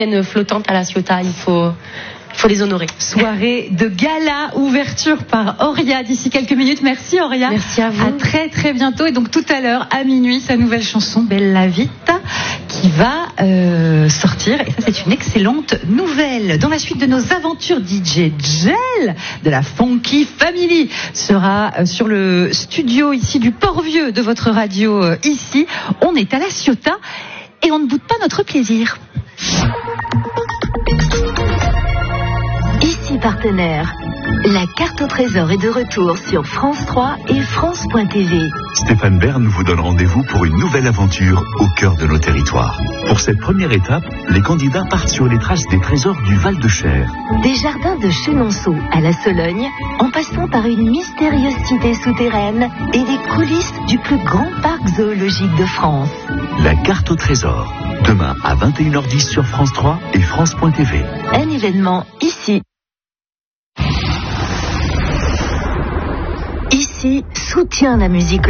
flottante à La Ciotat, il faut les honorer. Soirée de gala, ouverture par Auria d'ici quelques minutes. Merci Auria. Merci à vous. À très très bientôt. Et donc tout à l'heure, à minuit, sa nouvelle chanson Bella Vita qui va sortir. Et ça, c'est une excellente nouvelle. Dans la suite de nos aventures, DJ Gel de la Funky Family sera sur le studio ici du Port-Vieux de votre radio ici. On est à La Ciotat et on ne boude pas notre plaisir. Partenaire. La carte au trésor est de retour sur France 3 et France.tv. Stéphane Bern vous donne rendez-vous pour une nouvelle aventure au cœur de nos territoires. Pour cette première étape, les candidats partent sur les traces des trésors du Val-de-Cher. Des jardins de Chenonceau à la Sologne, en passant par une mystérieuse cité souterraine et les coulisses du plus grand parc zoologique de France. La carte au trésor, demain à 21h10 sur France 3 et France.tv. Un événement ici. Ici, soutient la musique